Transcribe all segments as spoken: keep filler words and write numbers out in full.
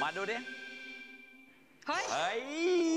มาดูดิเฮ้ยเฮ้ย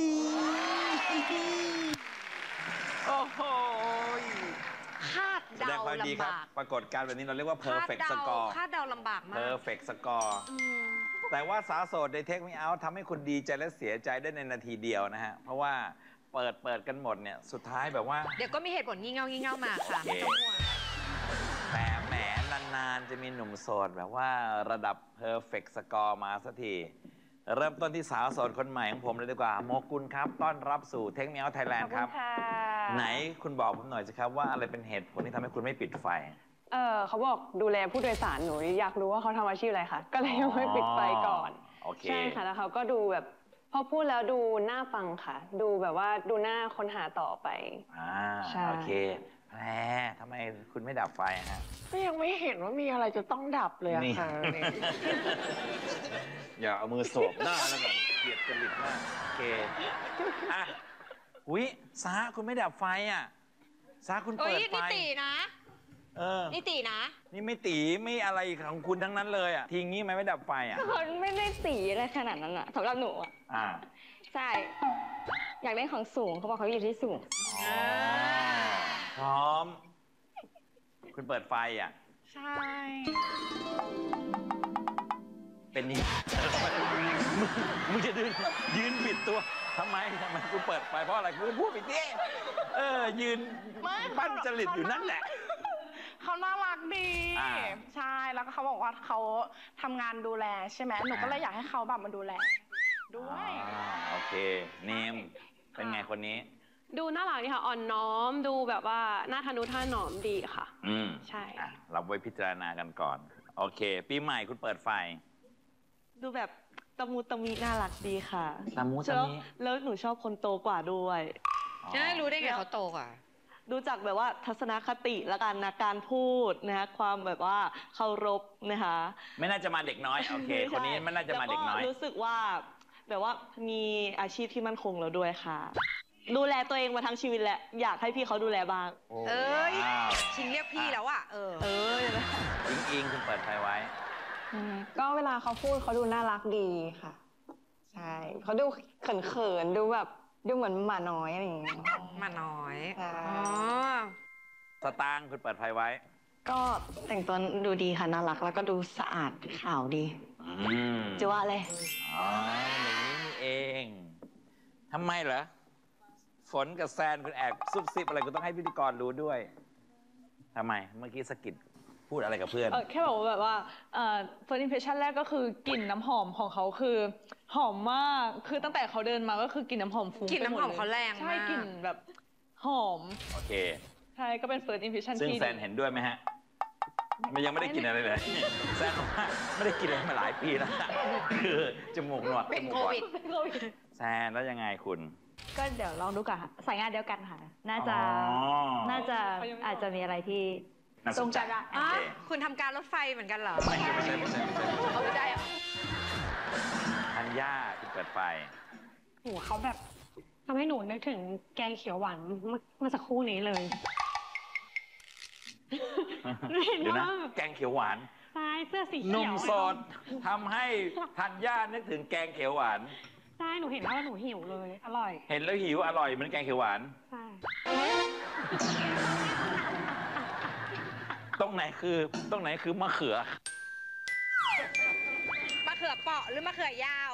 โอ้โหคาดเดาลำบากปรากฏการณ์แบบนี้เราเรียกว่า perfect score คาดเดาลำบากมาก perfect score แต่ว่าสาวโสดในเทคนิคเอาทำให้คุณดีใจและเสียใจได้ในนาทีเดียวนะฮะเพราะว่าเปิดเปิดกันหมดเนี่ยสุดท้ายแบบว่าเดี๋ยวก็มีเหตุผลงี่เง่างี่เง่ามาค่ะแต่แหมนานๆจะมีหนุ่มโสดแบบว่าระดับ perfect score มาสักทีเริ่มต้นที่สาวโสดคนใหม่ของผมเลยดีกว่าโมกุลครับต้อนรับสู่เทคนิคเอาไทยแลนด์ครับไหนคุณบอกผมหน่อยสิครับว่าอะไรเป็นเหตุผลที่ทำให้คุณไม่ปิดไฟเออเขาบอกดูแลผู้โดยสารหนูอยากรู้ว่าเขาทำอาชีพอะไรคะก็เลยยังไม่ปิดไฟก่อนใช่ค่ะแล้วเขาก็ดูแบบพอพูดแล้วดูน่าฟังค่ะดูแบบว่าดูน่าค้นหาต่อไปอ่าโอเคแพรทำไมคุณไม่ดับไฟฮะก็ยังไม่เห็นว่ามีอะไรจะต้องดับเลยอะค่ะอย่าเอามือโสบหน้าแล้วกันเกลียดจริตมากโอเคอ่ะวิสาคุณไม่ดับไฟอ่ะสาคุณเปิดไฟนี่ตีนะเออนี่ตีนะนี่ไม่ตีไม่อะไรของคุณทั้งนั้นเลยอ่ะทีงี้ไหมไม่ดับไฟอ่ะคนไม่ได้ตีอะไรขนาดนั้นอ่ะสำหรับหนูอ่ะอ่าใช่อยากได้ของสูงเขาบอกเขาอยู่ที่สูงพร้อมคุณเปิดไฟอ่ะใช่เป็นนี่มึงจะยืนยืนปิดตัวทำไมทำไมกูเปิดไฟเพราะอะไรกูพูดไปดิเออยืนปั้นจริตอยู่นั่นแหละเขาน่ารักดีใช่แล้วก็เขาบอกว่าเขาทำงานดูแลใช่ไหมหนูก็เลยอยากให้เขาแบบมาดูแลด้วยโอเคเนมเป็นไงคนนี้ดูน่ารักดีค่ะอ่อนน้อมดูแบบว่าหน้าทะนุถนอมดีค่ะอืมใช่รับไว้พิจารณากันก่อนโอเคปีใหม่คุณเปิดไฟดูแบบตะมูตะมีน่ารักดีค่ะตะมูตะมีแล้วหนูชอบคนโตกว่าด้วยใช่รู้ได้ไงเขาโตกว่าดูจากแบบว่าทัศนคติและการนะการพูดนะคะความแบบว่าเคารพนะคะไม่น่าจะมาเด็กน้อยโอเคคนนี้ไม่น่าจะมาเด็กน้อยรู้สึกว่าแบบว่ามีอาชีพที่มั่นคงแล้วด้วยค่ะดูแลตัวเองมาทั้งชีวิตแหละอยากให้พี่เขาดูแลบ้างเอ้ยชิงเรียกพี่แล้วอ่ะเออเอออิงอิงคุณเปิดไฟไว้ก็เวลาเขาพูดเขาดูน่ารักดีค่ะใช่เขาดูเขินๆดูแบบดูเหมือนหมาน้อยอะไรอย่างเงี้ยหมาน้อยอ๋อสตางค์คุณเปิดไฟไว้ก็แต่งตัวดูดีค่ะน่ารักแล้วก็ดูสะอาดขาวดีจะว่าเลยอ๋ออย่างนี้นี่เองทำไมเหรอฝนกับแซนคุณแอบซุบซิบอะไรก็ต้องให้พิธีกรรู้ด้วยทำไมเมื่อกี้สกิดพูดอะไรกับเพื่อนแค่บอกว่าแบบว่าเอ่อ first impression แรกก็คือกลิ่นน้ำหอมของเขาคือหอมมากคือตั้งแต่เขาเดินมาก็คือกลิ่นน้ำหอมฟุ้งกลิ่นน้ำหอมเขาแรงมากใช่กลิ่นแบบหอมโอเคใช่ก็เป็น first impression ซึ่งแซนเห็นด้วยไหมฮะมันยังไม่ได้กินอะไรเลยแซนบอกว่าไม่ได้กินอะไรมาหลายปีแล้วคือจมูกหนวดเป็นโควิดแซนแล้วยังไงคุณก็เดี๋ยวลองดูกันค่ะสายงานเดียวกันค่ะน่าจะน่าจะอาจจะมีอะไรที่ตรงกันอ๋อคุณทำการรถไฟเหมือนกันเหรอไม่ใช่ไม่ใช่ไม่ใช่ไม่ใช่เอาไม่ได้เหรอธัญญาคุณเปิดไฟโหเขาแบบทำให้หนูนึกถึงแกงเขียวหวานเมื่อสักครู่นี้เลยเดี๋ยวนะแกงเขียวหวานใช่เสื้อสีเขียวหนุ่มโสดทำให้ธัญญานึกถึงแกงเขียวหวานใช่หนูเห็นแล้วหนูหิวเลยอร่อยเห็นแล้วหิวอร่อยเหมือนแกงเขียวหวานใช่ตรงไหนคือตรงไหนคือมะเขือมะเขือเปาะหรือมะเขือยาว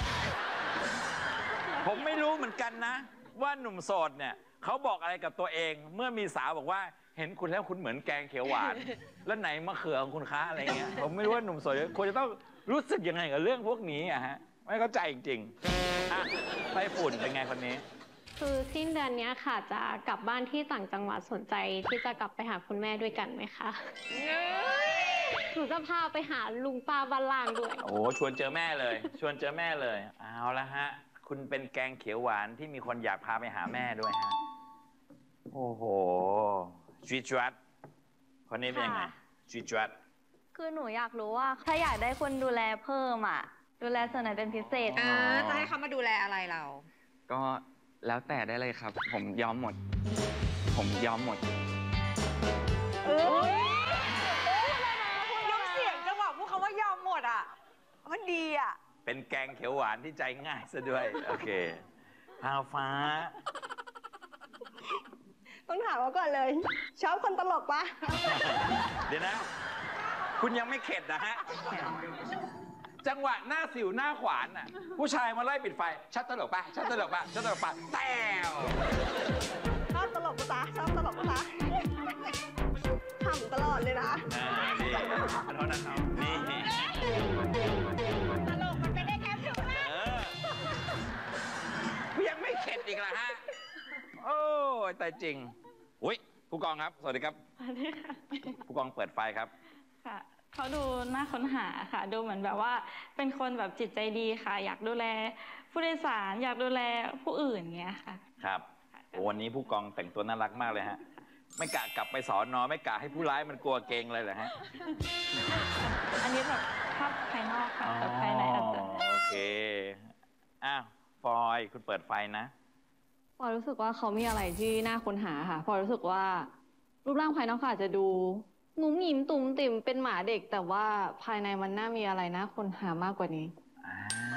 ผมไม่รู้เหมือนกันนะว่าหนุ่มโสดเนี่ยเขาบอกอะไรกับตัวเองเมื่อมีสาวบอกว่าเห็นคุณแล้วคุณเหมือนแกงเขียวหวานแล้วไหนมะเขือของคุณคะอะไรเงี้ยผมไม่รู้ว่าหนุ่มโสดควรจะต้องรู้สึกยังไงกับเรื่องพวกนี้อะฮะไม่เข้าใจจริงๆอ่ะไต้ฝุ่นเป็นไงคนนี้คือสิ้นเดือนนี้ค่ะจะกลับบ้านที่ต่างจังหวัดสนใจที่จะกลับไปหาคุณแม่ด้วยกันไหมคะหนูจะพาไปหาลุงป้าบ้านล่างด้วยโอ้ชวนเจอแม่เลยชวนเจอแม่เลยเอาละฮะคุณเป็นแกงเขียวหวานที่มีคนอยากพาไปหาแม่ด้วยฮะโอ้โหจีจวัตคนนี้เป็นยังไงจีจวัตคือหนูอยากรู้ว่าถ้าอยากได้คนดูแลเพิ่มอ่ะดูแลส่วนไหนเป็นพิเศษอ่าจะให้เขามาดูแลอะไรเราก็แล้วแต่ได้เลยครับผมยอมหมดผมยอมหมดเออน้ำเสียงจังหวะพูดคำว่ายอมหมดอ่ะมันดีอ่ะเป็นแกงเขียวหวานที่ใจง่ายซะด้วย โอเคพาวฟ้าต้องถามเขาก่อนเลย ชอบคนตลกปะเดี๋ยวนะ คุณยังไม่เข็ดนะฮะ จังหวะหน้าสิวหน้าขวานน่ะ ผู้ชายมาไล่ปิดไฟ ชัดตลกปะชัดตลกปะชัดตลกปะแต้วชอบตลกปะจ๊ะชอบตลกปะจ๊ะขำตลอดเลยนะอ่านี่ขอโทษนะครับนี่ตลกมันไม่ได้แค่ผิวหน้าเออยังไม่เข็ดอีกเหรอฮะ โอ้ยแต่จริงอุ้ยผู้กองครับ สวัสดีครับสวัสดีค่ะผู้กองเปิดไฟครับค่ะเขาดูน่าค้นหาค่ะ ดูเหมือนแบบว่าเป็นคนแบบจิตใจดีค่ะ อยากดูแลผู้โดยสารอยากดูแลผู้อื่นเงี้ยค่ะครับโอ้วันนี้ผู้กองแต่งตัวน่ารักมากเลยฮะ ไม่กะกลับไปสอนอไม่กะให้ผู้ร้ายมันกลัวเกรงเลยเหรอฮะอันนี้แบบภาพภายนอกค่ะแต่ภายในอาจจะโอเคอ้าวฟอยคุณเปิดไฟนะพอรู้สึกว่าเขามีอะไรที่น่าค้นหาค่ะ พอรู้สึกว่ารูปร่างภายนอกเขาอาจจะดูงุ้มหยิมตุ่มติ่มเป็นหมาเด็ก แต่ว่าภายในมันน่ามีอะไรน่าค้นหามากกว่านี้อ่า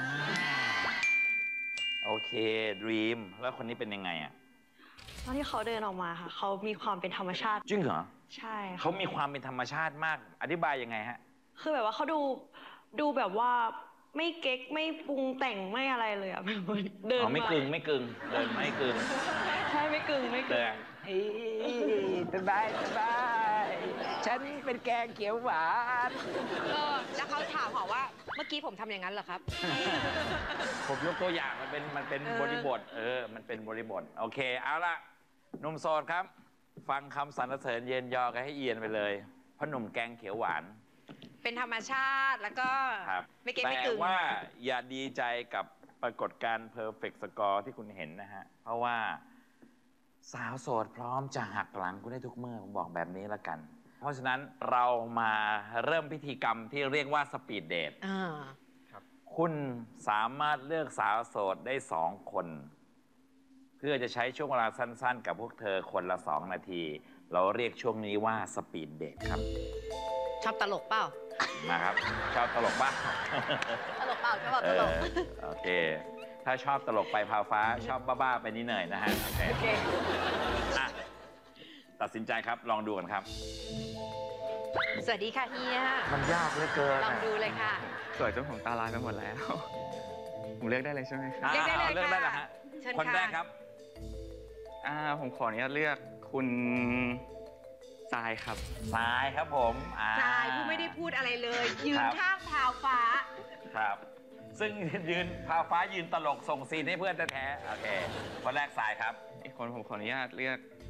โอเคดรีมแล้วคนนี้เป็นยังไงอ่ะตอนที่เขาเดินออกมาค่ะ เขามีความเป็นธรรมชาติจริงเหรอใช่ค่ะเขามีความเป็นธรรมชาติมาก อธิบายยังไงฮะคือแบบว่าเขาดูดูแบบว่าไม่เก๊กไม่ปรุงแต่งไม่อะไรเลยอะ แบบว่าเดินอ๋อมาไม่กึ่งไม่กึ่งเดินไม่กึ่งใช่ไม่กึ่งไม่กึ่เดิงนเฮ้ยสบายสบายฉันเป็นแกงเขียวหวานเออแล้วเขาถามหอว่าเมื่อกี้ผมทำอย่างนั้นเหรอครับผมยกตัวอย่างมันเป็นมันเป็นเออบริบท เออ มันเป็นบริบท โอเค เอาละหนุ่มโสดครับ ฟังคำสรรเสริญเย็นยอกันให้เอียนไปเลยเพราะหนุ่มแกงเขียวหวานเป็นธรรมชาติแล้วก็ครับไม่เก๊กแต่ไม่กึ่งว่าอย่าดีใจกับปรากฏการณ์ perfect score ที่คุณเห็นนะฮะ เพราะว่าสาวโสดพร้อมจะหักหลังคุณได้ทุกเมื่อ ผมบอกแบบนี้ละกัน เพราะฉะนั้นเรามาเริ่มพิธีกรรมที่เรียกว่าสปีดเดทอ่าคุณสามารถเลือกสาวโสดได้สองคน เพื่อจะใช้ช่วงเวลาสั้นๆ กับพวกเธอคนละสองนาที เราเรียกช่วงนี้ว่าสปีดเดทครับชอบตลกเปล่ามาครับ ชอบตลกปะตลกเปล่าชอบตลกเออโอเค ถ้าชอบตลกไปพาวฟ้า ชอบบ้าๆไปนิดหน่อยนะฮะ โอเคโอเคอ่ะตัดสินใจครับ ลองดูกันครับสวัสดีค่ะเฮียมันยากเหลือเกินลองดูเลยค่ะสวยจนผมตาลายไปหมดแล้ว ผมเลือกได้เลยใช่ไหมครับเลือกได้เลยเลือกได้ค่ะแล้วฮะเชิญคนค่ะแรกครับอ่า ผมขออนุญาตเลือกคุณทรายครับสายครับผมอ่าทรายผู้ไม่ได้พูดอะไรเลย ยืคน รับข้างพาวฟ้าครับ ซึ่งยืนพาฟ้ายืนตลกส่งซีนให้เพื่อนแท้ๆโอเค คนแรกสายครับอีกคนผมขออนุญาตเลือก